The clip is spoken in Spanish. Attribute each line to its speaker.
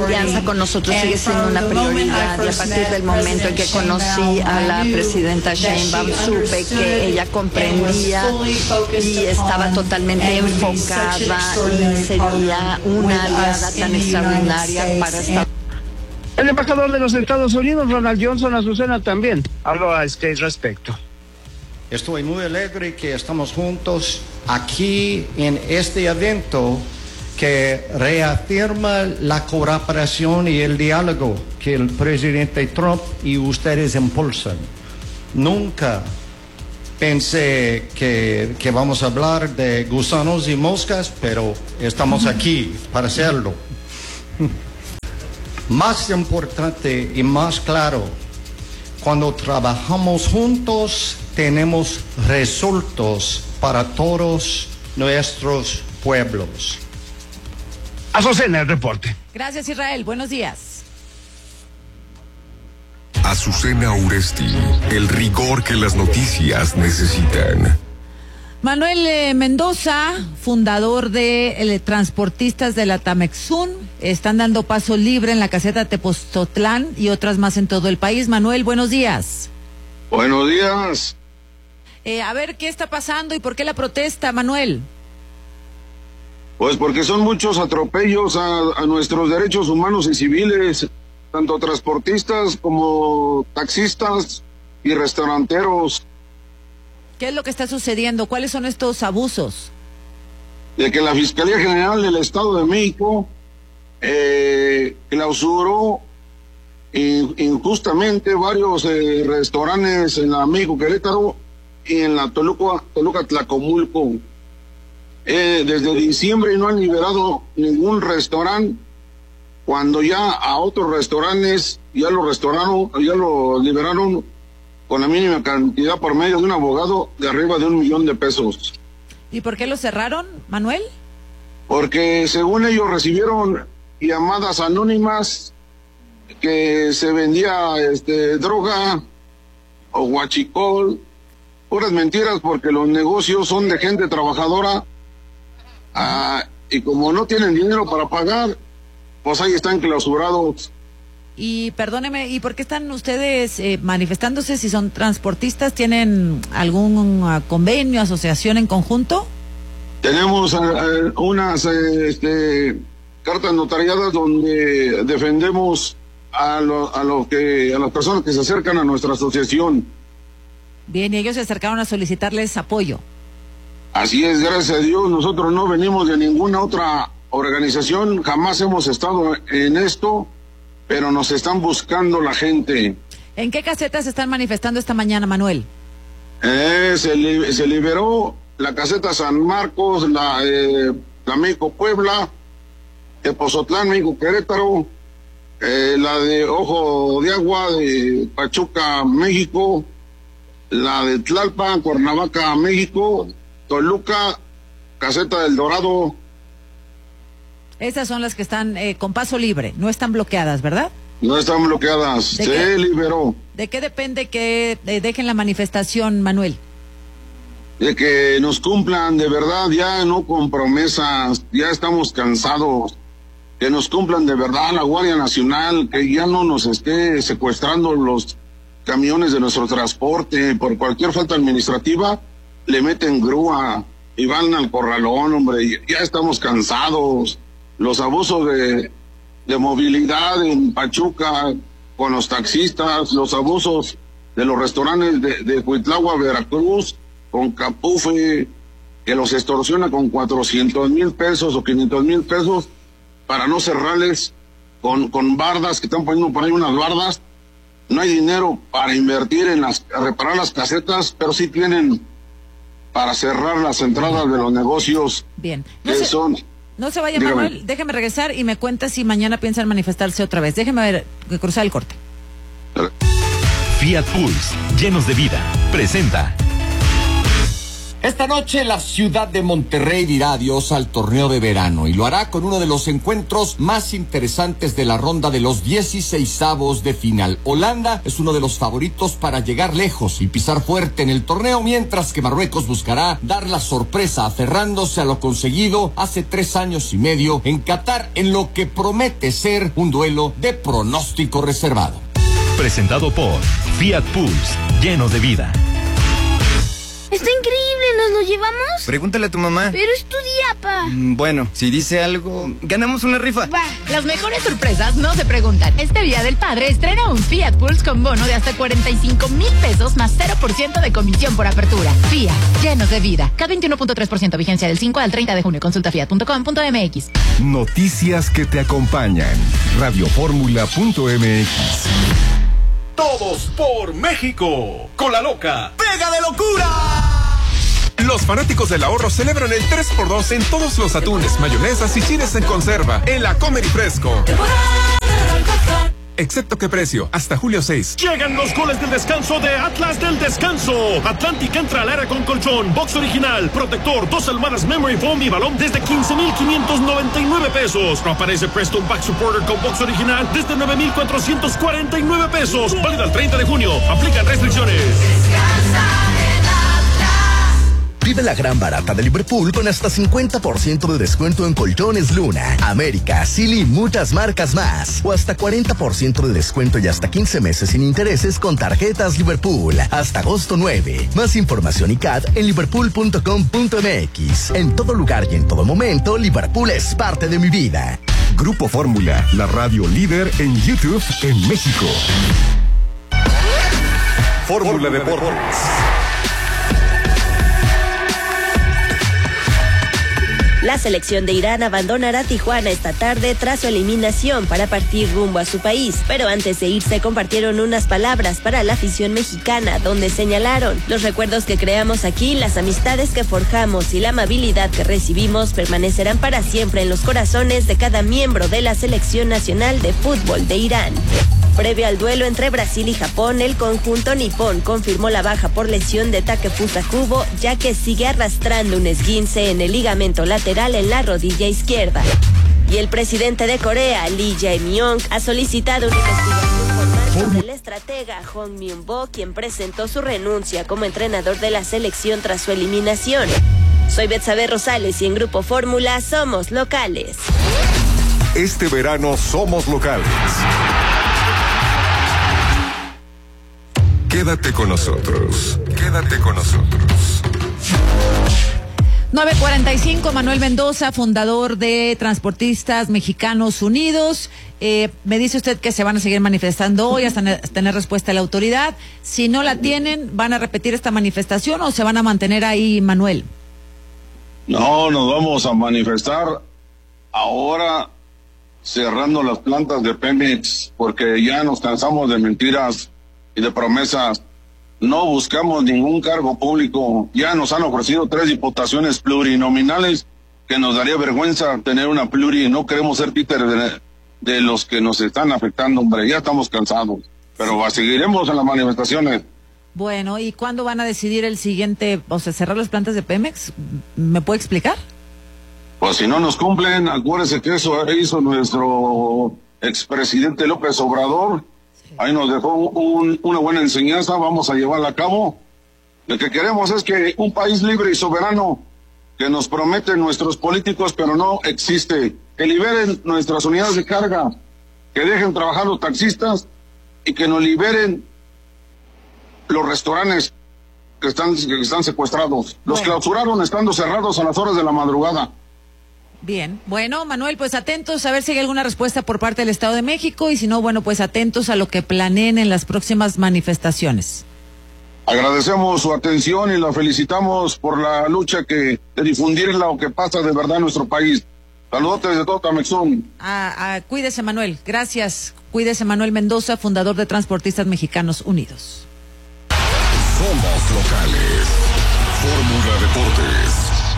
Speaker 1: alianza con nosotros sigue siendo una prioridad, y a partir del momento en que conocí a la presidenta Sheinbaum supe que ella comprendía y estaba totalmente enfocada y sería una aliada tan extraordinaria para esta.
Speaker 2: El embajador de los Estados Unidos, Ronald Johnson, Azucena, también habló a este respecto.
Speaker 3: Estoy muy alegre que estamos juntos aquí en este evento que reafirma la cooperación y el diálogo que el presidente Trump y ustedes impulsan. Nunca pensé que vamos a hablar de gusanos y moscas, pero estamos aquí para hacerlo. Más importante y más claro, cuando trabajamos juntos tenemos resultados para todos nuestros pueblos.
Speaker 2: Azucena, el reporte.
Speaker 4: Gracias, Israel. Buenos días.
Speaker 5: Azucena Uresti, el rigor que las noticias necesitan.
Speaker 4: Manuel Mendoza, fundador de Transportistas de la Tamexún, están dando paso libre en la caseta Tepoztlán y otras más en todo el país. Manuel, buenos días.
Speaker 6: Buenos días.
Speaker 4: A ver, ¿qué está pasando y por qué la protesta, Manuel?
Speaker 6: Pues porque son muchos atropellos a nuestros derechos humanos y civiles, tanto transportistas como taxistas y restauranteros.
Speaker 4: ¿Qué es lo que está sucediendo? ¿Cuáles son estos abusos?
Speaker 6: De que la Fiscalía General del Estado de México clausuró injustamente varios restaurantes en la México Querétaro y en la Toluca Tlacomulco. Desde diciembre no han liberado ningún restaurante, cuando ya a otros restaurantes ya lo liberaron con la mínima cantidad por medio de un abogado de arriba de $1 millón.
Speaker 4: ¿Y por qué lo cerraron, Manuel?
Speaker 6: Porque según ellos recibieron llamadas anónimas que se vendía droga o huachicol, puras mentiras, porque los negocios son de gente trabajadora, y como no tienen dinero para pagar, pues ahí están clausurados.
Speaker 4: Y perdóneme, ¿y por qué están ustedes manifestándose? Si son transportistas, ¿tienen algún convenio, asociación en conjunto?
Speaker 6: Tenemos unas cartas notariadas donde defendemos a las personas que se acercan a nuestra asociación.
Speaker 4: Bien, y ellos se acercaron a solicitarles apoyo.
Speaker 6: Así es, gracias a Dios. Nosotros no venimos de ninguna otra organización, jamás hemos estado en esto, pero nos están buscando la gente.
Speaker 4: ¿En qué casetas se están manifestando esta mañana, Manuel?
Speaker 6: Se liberó la caseta San Marcos, la México Puebla, Tepoztlán, México Querétaro, la de Ojo de Agua de Pachuca, México, la de Tlalpan, Cuernavaca, México, Toluca, caseta del Dorado.
Speaker 4: Esas son las que están con paso libre, no están bloqueadas, ¿verdad?
Speaker 6: No están bloqueadas, se liberó.
Speaker 4: ¿De qué depende que dejen la manifestación, Manuel?
Speaker 6: De que nos cumplan de verdad, ya no con promesas, ya estamos cansados. Que nos cumplan de verdad la Guardia Nacional, que ya no nos esté secuestrando los camiones de nuestro transporte. Por cualquier falta administrativa, le meten grúa y van al corralón, hombre. Ya estamos cansados. Los abusos de movilidad en Pachuca con los taxistas, los abusos de los restaurantes de Cuitlagua, Veracruz, con Capufe, que los extorsiona con 400,000 pesos o 500,000 pesos para no cerrarles con bardas, que están poniendo por ahí unas bardas. No hay dinero para invertir en reparar las casetas, pero sí tienen para cerrar las entradas de los negocios.
Speaker 4: Bien. No se vaya, dígame. Manuel, déjeme regresar y me cuenta si mañana piensan manifestarse otra vez. Déjeme cruzar el corte.
Speaker 7: Fiat Pulse, llenos de vida, presenta. Esta noche la ciudad de Monterrey dirá adiós al torneo de verano y lo hará con uno de los encuentros más interesantes de la ronda de los 16avos de final. Holanda es uno de los favoritos para llegar lejos y pisar fuerte en el torneo, mientras que Marruecos buscará dar la sorpresa aferrándose a lo conseguido hace 3 años y medio en Qatar, en lo que promete ser un duelo de pronóstico reservado.
Speaker 8: Presentado por Fiat Pulse, llenos de vida.
Speaker 9: Está increíble, ¿nos lo llevamos?
Speaker 10: Pregúntale a tu mamá.
Speaker 9: Pero es tu día, pa.
Speaker 10: Bueno, si dice algo, ganamos una rifa.
Speaker 9: Va.
Speaker 11: Las mejores sorpresas no se preguntan. Este Día del Padre estrena un Fiat Pulse con bono de hasta 45,000 pesos más 0% de comisión por apertura. Fiat, llenos de vida. Cada 21.3%, vigencia del 5 al 30 de junio. Consulta fiat.com.mx.
Speaker 5: Noticias que te acompañan. Radioformula.mx.
Speaker 12: Todos por México. Con la loca.
Speaker 13: ¡Pega de locura!
Speaker 12: Los fanáticos del ahorro celebran el 3x2 en todos los atunes, mayonesas y chiles en conserva en la Comer y Fresco. Excepto qué precio, hasta julio 6.
Speaker 14: Llegan los goles del descanso de Atlas del Descanso. Atlantic entra al área con colchón, box original, protector, 2 almohadas memory foam y balón desde 15,599 pesos. Aparece Preston Back Supporter con box original desde 9,449 pesos. Válido al 30 de junio. Aplican restricciones.
Speaker 13: Vive la gran barata de Liverpool con hasta 50% de descuento en colchones Luna, América, Silly y muchas marcas más. O hasta 40% de descuento y hasta 15 meses sin intereses con tarjetas Liverpool. Hasta agosto 9. Más información y CAD en liverpool.com.mx. En todo lugar y en todo momento, Liverpool es parte de mi vida.
Speaker 5: Grupo Fórmula, la radio líder en YouTube en México.
Speaker 12: Fórmula Deportes.
Speaker 15: La selección de Irán abandonará Tijuana esta tarde tras su eliminación para partir rumbo a su país, pero antes de irse compartieron unas palabras para la afición mexicana, donde señalaron: los recuerdos que creamos aquí, las amistades que forjamos y la amabilidad que recibimos permanecerán para siempre en los corazones de cada miembro de la selección nacional de fútbol de Irán. Previo al duelo entre Brasil y Japón, el conjunto nipón confirmó la baja por lesión de Takefusa Kubo, ya que sigue arrastrando un esguince en el ligamento lateral en la rodilla izquierda. Y el presidente de Corea, Lee Jae-myung, ha solicitado una investigación formal sobre el estratega Hong Myung-bo, quien presentó su renuncia como entrenador de la selección tras su eliminación. Soy Betsabe Rosales y en Grupo Fórmula somos locales.
Speaker 5: Este verano somos locales. Quédate con nosotros. Quédate con nosotros.
Speaker 4: 9:45, Manuel Mendoza, fundador de Transportistas Mexicanos Unidos. Me dice usted que se van a seguir manifestando hoy hasta tener respuesta de la autoridad. Si no la tienen, ¿van a repetir esta manifestación o se van a mantener ahí, Manuel?
Speaker 6: No, nos vamos a manifestar ahora cerrando las plantas de Pemex, porque ya nos cansamos de mentiras y de promesas. No buscamos ningún cargo público. Ya nos han ofrecido 3 diputaciones plurinominales, que nos daría vergüenza tener una pluri. No queremos ser títeres de los que nos están afectando, hombre. Ya estamos cansados, pero seguiremos en las manifestaciones.
Speaker 4: Bueno, ¿y cuándo van a decidir el siguiente, o sea, cerrar las plantas de Pemex? ¿Me puede explicar?
Speaker 6: Pues si no nos cumplen, acuérdense que eso hizo nuestro expresidente López Obrador. Ahí nos dejó una buena enseñanza, vamos a llevarla a cabo. Lo que queremos es que un país libre y soberano, que nos prometen nuestros políticos, pero no existe. Que liberen nuestras unidades de carga, que dejen trabajar los taxistas y que nos liberen los restaurantes que están secuestrados. Los clausuraron estando cerrados a las horas de la madrugada.
Speaker 4: Bien, bueno, Manuel, pues atentos a ver si hay alguna respuesta por parte del Estado de México y si no, bueno, pues atentos a lo que planeen en las próximas manifestaciones.
Speaker 6: Agradecemos su atención y la felicitamos por la lucha de difundir lo que pasa de verdad en nuestro país. Saludos desde todo Tamexón.
Speaker 4: Cuídese, Manuel, gracias. Cuídese, Manuel Mendoza, fundador de Transportistas Mexicanos Unidos.
Speaker 5: Somos locales. Fórmula Deportes.